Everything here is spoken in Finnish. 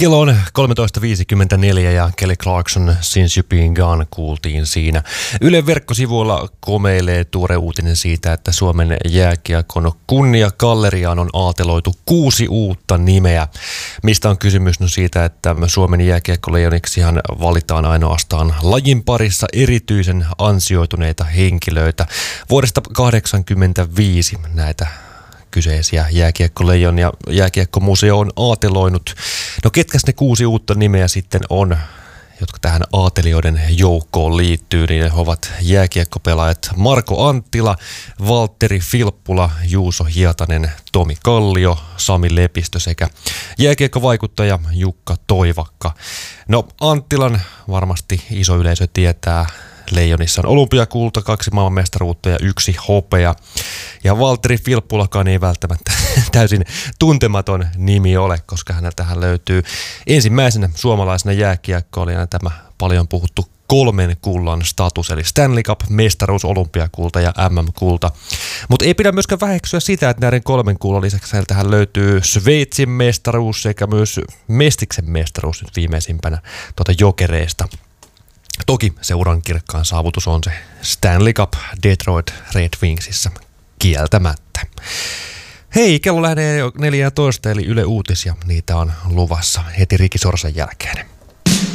Kello on 13.54 ja Kelly Clarkson Since You've Been Gone kuultiin siinä. Ylen verkkosivuilla komeilee tuore uutinen siitä, että Suomen jääkiekon kunniagalleriaan on aateloitu 6 uutta nimeä. Mistä on kysymys? No siitä, että Suomen jääkiekkoleijoniksihan valitaan ainoastaan lajin parissa erityisen ansioituneita henkilöitä. Vuodesta 1985 näitä kyseisiä jääkiekkoleijon ja jääkiekkomuseo on aateloinut. No ketkäs ne 6 uutta nimeä sitten on, jotka tähän aatelijoiden joukkoon liittyy, niin ne ovat jääkiekkopelaajat Marko Anttila, Valtteri Filppula, Juuso Hietanen, Tomi Kallio, Sami Lepistö sekä jääkiekkovaikuttaja Jukka Toivakka. No Anttilan varmasti iso yleisö tietää. Leijonissa on olympiakulta, 2 maailmanmestaruutta ja 1 hopea. Ja Valtteri Filppulakaan ei välttämättä täysin tuntematon nimi ole, koska häneltähän löytyy ensimmäisenä suomalaisena jääkiekkoilijana tämä paljon puhuttu 3 kullan status, eli Stanley Cup, mestaruus, olympiakulta ja MM-kulta. Mutta ei pidä myöskään väheksyä sitä, että näiden 3 kullan lisäksi häneltähän löytyy Sveitsin mestaruus sekä myös Mestiksen mestaruus nyt viimeisimpänä Jokereista. Toki seuran kirkkaan saavutus on se Stanley Cup Detroit Red Wingsissä kieltämättä. Hei, kello lähenee jo 14, eli Yle Uutisia. Niitä on luvassa heti Riki Sorsan jälkeen.